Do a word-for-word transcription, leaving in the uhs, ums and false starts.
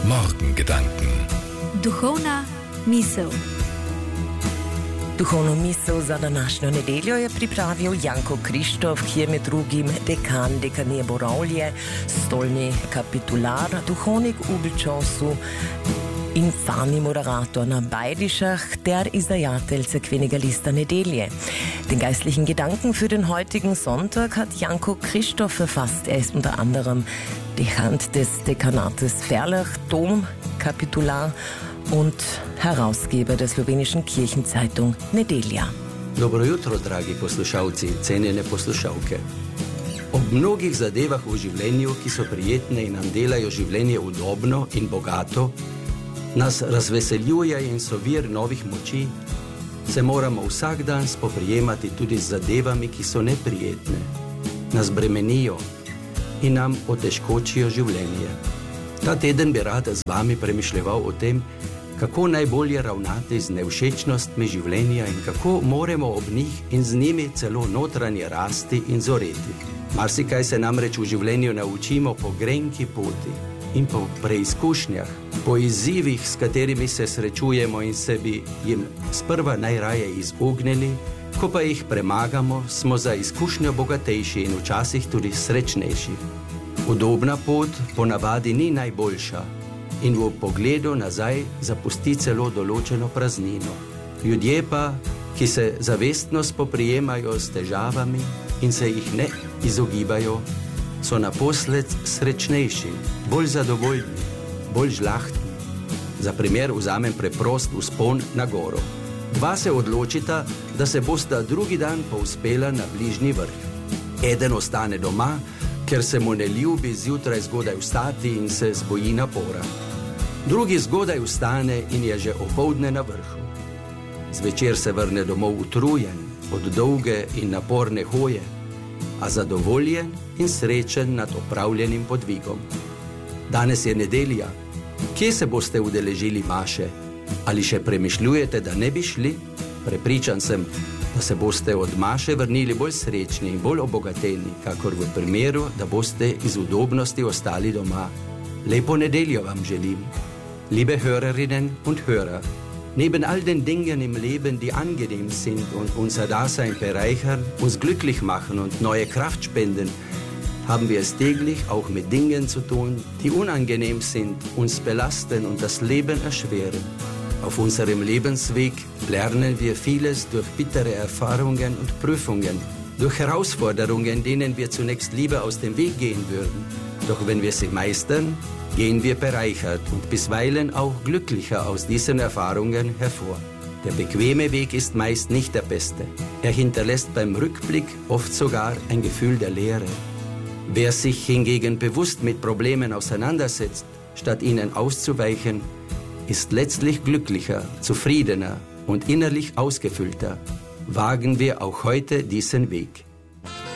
Morgengedanken. Duhovna misel. Duhovno misel za današnjo nedeljo je pripravil Janko Krištof, ki je med drugim dekan dekanije Borovlje, stolni kapitular, duhovnik v Bičovsu in fani moderator na Beidischach, der Izdajatelj cerkvenega lista Nedelje. Den geistlichen Gedanken für den heutigen Sonntag hat Janko Krištof verfasst. Er ist unter anderem Dechant des Dekanates Ferlach, Domkapitular und Herausgeber der slowenischen Kirchenzeitung Nedelja. Dobro jutro, dragi poslušalci, cenjene poslušalke. Ob mnogih zadevah v življenju, ki so prijetne in nam delajo življenje udobno in bogato, nas razveseljuje in so vir novih moči, se moramo vsak dan spoprijemati tudi z zadevami, ki so neprijetne, nas bremenijo in nam otežkočijo življenje. Ta teden bi rad z vami premišljeval o tem, kako najbolje ravnati z nevšečnostmi življenja in kako moramo ob njih in z njimi celo notranje rasti in zoreti. Marsikaj se namreč v življenju naučimo po grenki poti in po preizkušnjah, po izzivih, s katerimi se srečujemo in se bi jim sprva najraje izognili, ko pa jih premagamo, smo za izkušnjo bogatejši in včasih tudi srečnejši. Udobna pot ponavadi ni najboljša in v pogledu nazaj zapusti celo določeno praznino. Ljudje pa, ki se zavestno spoprijemajo s težavami in se jih ne izogibajo, so naposled srečnejši, bolj zadovoljni, bolj žlahtni. Za primer vzamem preprost vzpon na goro. Dva se odločita, da se bosta drugi dan povzpela na bližnji vrh. Eden ostane doma, ker se mu ne ljubi zjutraj zgodaj vstati in se zboji napora. Drugi zgodaj vstane in je že opoldne na vrhu. Zvečer se vrne domov utrujen od dolge in naporne hoje, a zadovoljen in srečen nad opravljenim podvigom. Danes je nedelja. Kje se boste udeležili maše? Ali še premišljujete, da ne bi šli? Prepričan sem, da se boste od maše vrnili bolj srečni in bolj obogateni, kakor v primeru, da boste iz udobnosti ostali doma. Lepo nedeljo vam želim. Liebe Hörerinnen und Hörer, neben all den Dingen im Leben, die angenehm sind und unser Dasein bereichern, uns glücklich machen und neue Kraft spenden, haben wir es täglich auch mit Dingen zu tun, die unangenehm sind, uns belasten und das Leben erschweren. Auf unserem Lebensweg lernen wir vieles durch bittere Erfahrungen und Prüfungen, durch Herausforderungen, denen wir zunächst lieber aus dem Weg gehen würden. Doch wenn wir sie meistern, gehen wir bereichert und bisweilen auch glücklicher aus diesen Erfahrungen hervor. Der bequeme Weg ist meist nicht der beste. Er hinterlässt beim Rückblick oft sogar ein Gefühl der Leere. Wer sich hingegen bewusst mit Problemen auseinandersetzt, statt ihnen auszuweichen, ist letztlich glücklicher, zufriedener und innerlich ausgefüllter. Wagen wir auch heute diesen Weg.